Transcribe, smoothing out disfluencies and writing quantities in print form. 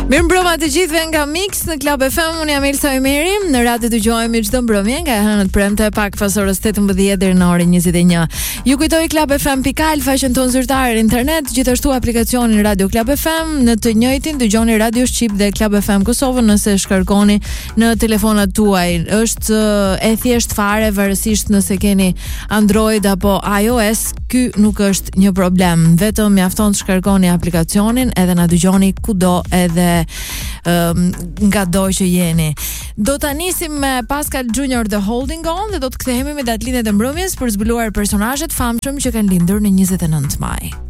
Mirëmbrëma të gjithëve nga Mix në Club FM. Unë jam Elsa Ymeri. Në radhë dëgjojmë çdo mbrëmje nga e hënët premte pak pas orës 18 deri në orën 21. Ju kujtoj Club FM.al, faqen tonë zyrtare internet, gjithashtu aplikacionin Radio Club FM. Në të njëjtin dëgjoni Radio Shqip dhe Club FM Kosovën nëse shkarkoni në telefonat tuaj. Është e thjesht fare, varësisht nëse keni Android apo iOS, ky nuk është një problem. Vetëm mjafton të shkarkoni aplikacionin edhe na dëgjoni kudo edhe nga do që jeni. Do ta nisim me Pascal Junior The Holding On dhe do të kthehemi me datëlindjet e mbrëmjes për zbuluar personazhet famshëm që kanë lindur në 29 maj.